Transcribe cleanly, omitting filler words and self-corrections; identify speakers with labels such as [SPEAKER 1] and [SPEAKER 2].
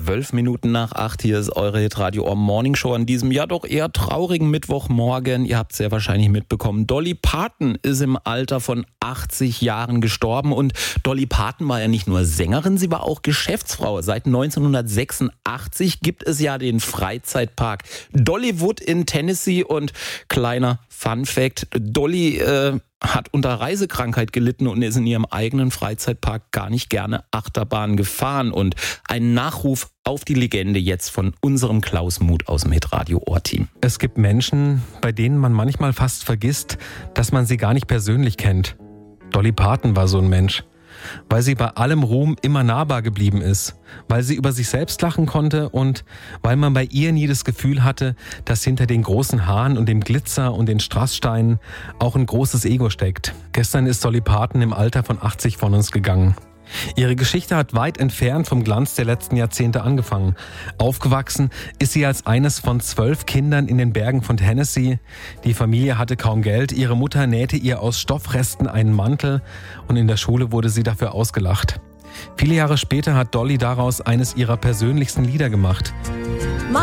[SPEAKER 1] 7:12 hier ist eure Hitradio Ohr Morning Show an diesem ja doch eher traurigen Mittwochmorgen. Ihr habt es ja wahrscheinlich mitbekommen. Dolly Parton ist im Alter von 80 Jahren gestorben und Dolly Parton war ja nicht nur Sängerin, sie war auch Geschäftsfrau. Seit 1986 gibt es ja den Freizeitpark Dollywood in Tennessee und kleiner Fun Fact, Dolly hat unter Reisekrankheit gelitten und ist in ihrem eigenen Freizeitpark gar nicht gerne Achterbahn gefahren. Und ein Nachruf auf die Legende jetzt von unserem Klaus Muth aus dem Hitradio Ohr-Team.
[SPEAKER 2] Es gibt Menschen, bei denen man manchmal fast vergisst, dass man sie gar nicht persönlich kennt. Dolly Parton war so ein Mensch. Weil sie bei allem Ruhm immer nahbar geblieben ist, weil sie über sich selbst lachen konnte und weil man bei ihr nie das Gefühl hatte, dass hinter den großen Haaren und dem Glitzer und den Strasssteinen auch ein großes Ego steckt. Gestern ist Dolly Parton im Alter von 80 von uns gegangen. Ihre Geschichte hat weit entfernt vom Glanz der letzten Jahrzehnte angefangen. Aufgewachsen ist sie als eines von 12 Kindern in den Bergen von Tennessee. Die Familie hatte kaum Geld, ihre Mutter nähte ihr aus Stoffresten einen Mantel und in der Schule wurde sie dafür ausgelacht. Viele Jahre später hat Dolly daraus eines ihrer persönlichsten Lieder gemacht.